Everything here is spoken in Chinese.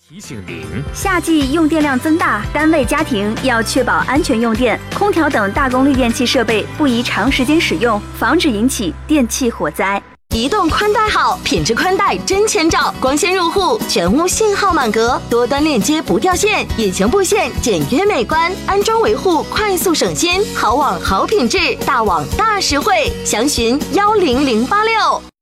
提醒您， 夏季用电量增大，单位家庭要确保安全用电，空调等大功率电器设备不宜长时间使用，防止引起电器火灾。 移动宽带好，品质宽带真千兆，光纤入户，全屋信号满格，多端链接不掉线，隐形布线简约美观，安装维护快速省心，好网好品质，大网大实惠，详询10086。